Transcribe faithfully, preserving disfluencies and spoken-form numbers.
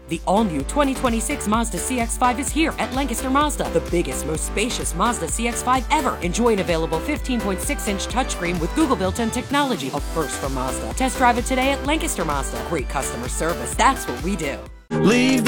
The all-new twenty twenty-six Mazda C X five is here at Lancaster Mazda, the biggest, most spacious Mazda C X five ever. Enjoy an available fifteen point six inch touchscreen with Google built-in technology, a first from Mazda. Test drive it today at Lancaster Mazda. Great customer service, that's what we do. Leave